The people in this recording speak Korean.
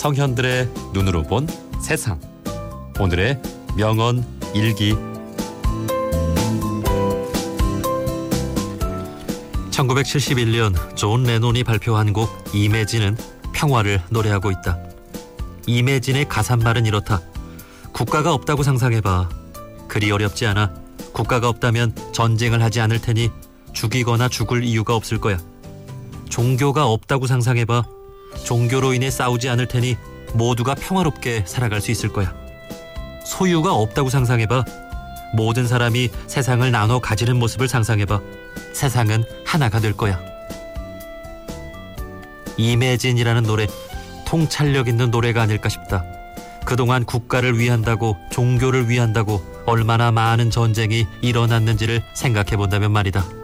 성현들의 눈으로 본 세상. 오늘의 명언 일기. 1971년 존 레논이 발표한 곡 이매진은 평화를 노래하고 있다. 이매진의 가사말은 이렇다. 국가가 없다고 상상해봐. 그리 어렵지 않아. 국가가 없다면 전쟁을 하지 않을 테니 죽이거나 죽을 이유가 없을 거야. 종교가 없다고 상상해봐. 종교로 인해 싸우지 않을 테니 모두가 평화롭게 살아갈 수 있을 거야. 소유가 없다고 상상해봐. 모든 사람이 세상을 나눠 가지는 모습을 상상해봐. 세상은 하나가 될 거야. 이매진이라는 노래, 통찰력 있는 노래가 아닐까 싶다. 그동안 국가를 위한다고, 종교를 위한다고 얼마나 많은 전쟁이 일어났는지를 생각해 본다면 말이다.